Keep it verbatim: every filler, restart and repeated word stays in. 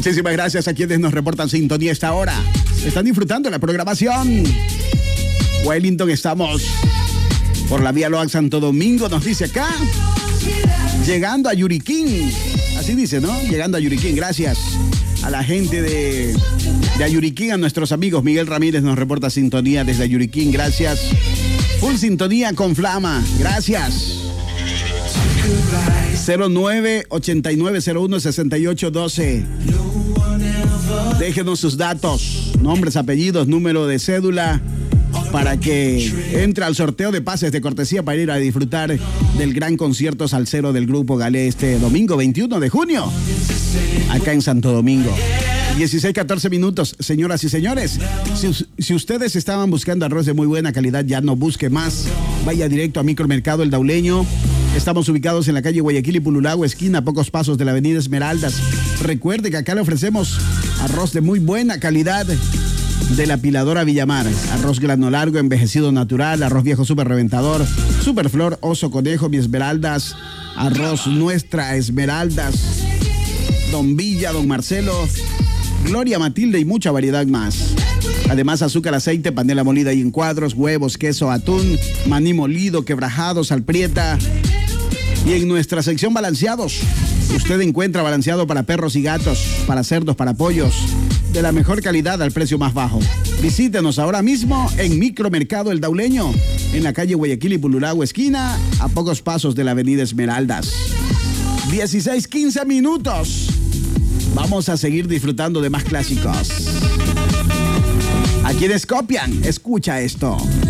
Muchísimas gracias a quienes nos reportan sintonía a esta hora. Están disfrutando la programación. Wellington, estamos por la vía Loac Santo Domingo, nos dice acá. Llegando a Yuriquín. Así dice, ¿no? Llegando a Yuriquín. Gracias a la gente de, de Ayuriquín, a nuestros amigos. Miguel Ramírez nos reporta sintonía desde Ayuriquín. Gracias. Full sintonía con Flama. Gracias. cero nueve ochenta y nueve cero uno sesenta y ocho doce. Déjenos sus datos, nombres, apellidos, número de cédula, para que entre al sorteo de pases de cortesía para ir a disfrutar del gran concierto salsero del Grupo Galé este domingo veintiuno de junio, acá en Santo Domingo. dieciséis catorce minutos, señoras y señores. Si, si ustedes estaban buscando arroz de muy buena calidad, ya no busque más. Vaya directo a Micromercado El Dauleño. Estamos ubicados en la calle Guayaquil y Pululagua, esquina a pocos pasos de la avenida Esmeraldas. Recuerde que acá le ofrecemos arroz de muy buena calidad de la Piladora Villamar. Arroz grano largo, envejecido natural, arroz viejo súper reventador, Superflor, Oso, Conejo, Mi Esmeraldas, arroz Nuestra Esmeraldas, Don Villa, Don Marcelo, Gloria Matilde y mucha variedad más. Además, azúcar, aceite, panela molida y en cuadros, huevos, queso, atún, maní molido, quebrajado, salprieta. Y en nuestra sección balanceados, usted encuentra balanceado para perros y gatos, para cerdos, para pollos, de la mejor calidad al precio más bajo. Visítenos ahora mismo en Micromercado El Dauleño, en la calle Guayaquil y Pululagua, esquina, a pocos pasos de la avenida Esmeraldas. dieciséis quince minutos. Vamos a seguir disfrutando de más clásicos. A quienes copian, escucha esto.